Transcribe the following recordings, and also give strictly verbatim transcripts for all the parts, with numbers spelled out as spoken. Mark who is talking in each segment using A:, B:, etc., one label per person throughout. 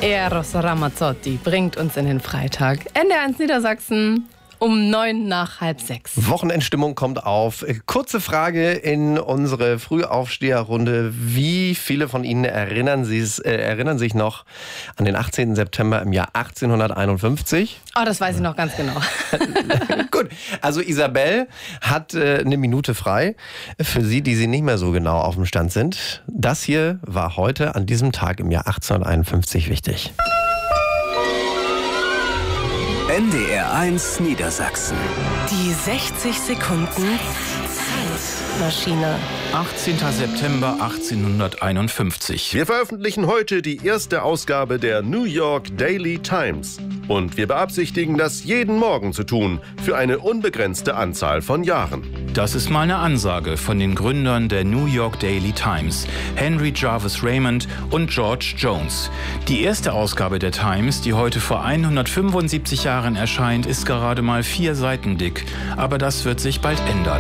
A: Eros Ramazzotti bringt uns in den Freitag. N D R eins Niedersachsen um neun nach halb sechs.
B: Wochenendstimmung kommt auf. Kurze Frage in unsere Frühaufsteherrunde. Wie viele von Ihnen erinnern, Sie's, äh, erinnern sich noch an den achtzehnten September im Jahr achtzehnhunderteinundfünfzig?
A: Oh, das weiß ich noch ganz genau.
B: Gut, also Isabel hat äh, eine Minute frei. Für Sie, die Sie nicht mehr so genau auf dem Stand sind. Das hier war heute an diesem Tag im Jahr achtzehnhunderteinundfünfzig wichtig.
C: N D R eins Niedersachsen.
D: Die sechzig Sekunden Zeitmaschine.
E: achtzehnten September achtzehnhunderteinundfünfzig.
F: Wir veröffentlichen heute die erste Ausgabe der New York Daily Times. Und wir beabsichtigen, das jeden Morgen zu tun, für eine unbegrenzte Anzahl von Jahren.
E: Das ist mal eine Ansage von den Gründern der New York Daily Times, Henry Jarvis Raymond und George Jones. Die erste Ausgabe der Times, die heute vor hundertfünfundsiebzig Jahren erscheint, ist gerade mal vier Seiten dick. Aber das wird sich bald ändern.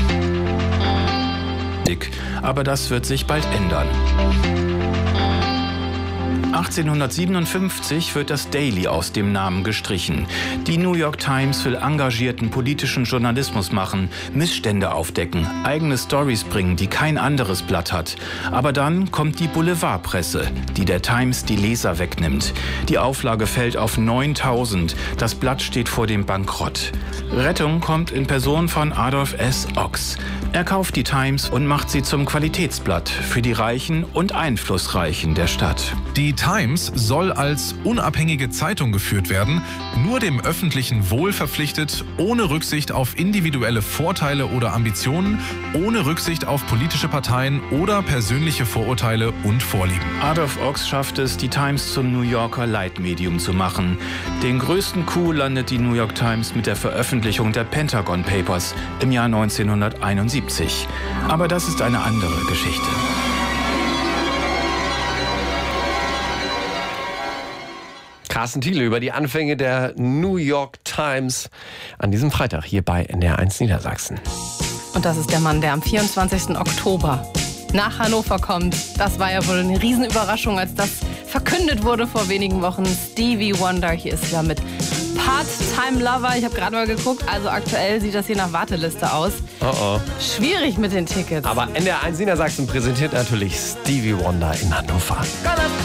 E: Dick. Aber das wird sich bald ändern. achtzehnhundertsiebenundfünfzig wird das Daily aus dem Namen gestrichen. Die New York Times will engagierten politischen Journalismus machen, Missstände aufdecken, eigene Storys bringen, die kein anderes Blatt hat. Aber dann kommt die Boulevardpresse, die der Times die Leser wegnimmt. Die Auflage fällt auf neuntausend. Das Blatt steht vor dem Bankrott. Rettung kommt in Person von Adolf S. Ochs. Er kauft die Times und macht sie zum Qualitätsblatt für die Reichen und Einflussreichen der Stadt.
G: Die Times soll als unabhängige Zeitung geführt werden, nur dem öffentlichen Wohl verpflichtet, ohne Rücksicht auf individuelle Vorteile oder Ambitionen, ohne Rücksicht auf politische Parteien oder persönliche Vorurteile und Vorlieben.
E: Adolf Ochs schafft es, die Times zum New Yorker Leitmedium zu machen. Den größten Coup landet die New York Times mit der Veröffentlichung der Pentagon Papers im Jahr neunzehnhunderteinundsiebzig. Aber das ist eine andere Geschichte.
B: Carsten Thiele über die Anfänge der New York Times an diesem Freitag hier bei N D R eins Niedersachsen.
A: Und das ist der Mann, der am vierundzwanzigsten Oktober nach Hannover kommt. Das war ja wohl eine Riesenüberraschung, als das verkündet wurde vor wenigen Wochen. Stevie Wonder, hier ist ja mit Part-Time Lover. Ich habe gerade mal geguckt, also aktuell sieht das hier nach Warteliste aus.
B: Oh oh.
A: Schwierig mit den Tickets.
B: Aber N D R eins Niedersachsen präsentiert natürlich Stevie Wonder in Hannover.